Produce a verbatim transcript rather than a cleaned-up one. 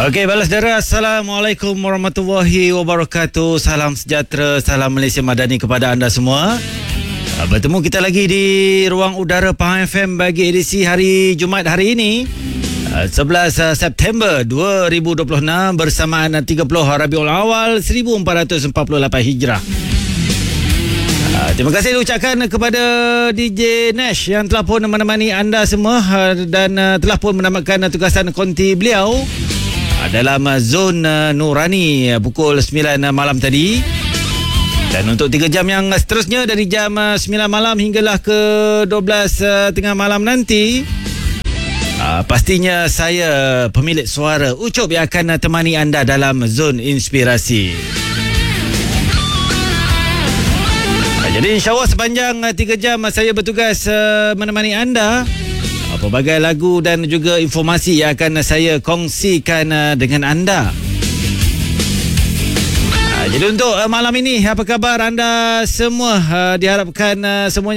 Okey, balas saudara, Assalamualaikum warahmatullahi wabarakatuh. Salam sejahtera, salam Malaysia Madani kepada anda semua. Bertemu kita lagi di Ruang Udara Pahang F M bagi edisi hari Jumaat hari ini, sebelas September dua ribu dua puluh enam, bersamaan tiga puluh Rabiul Awal seribu empat ratus empat puluh lapan Hijrah. Terima kasih diucapkan kepada D J Nash yang telah pun menemani anda semua dan telah pun menamakan tugasan konti beliau dalam zon Nurani pukul sembilan malam tadi. Dan untuk tiga jam yang seterusnya, dari jam sembilan malam hinggalah ke dua belas tengah malam nanti, pastinya saya, pemilik suara Ucup, yang akan temani anda dalam zon inspirasi. Jadi insyaAllah sepanjang tiga jam saya bertugas menemani anda. Pelbagai lagu dan juga informasi yang akan saya kongsikan dengan anda. Jadi untuk malam ini, apa khabar anda semua? Diharapkan semuanya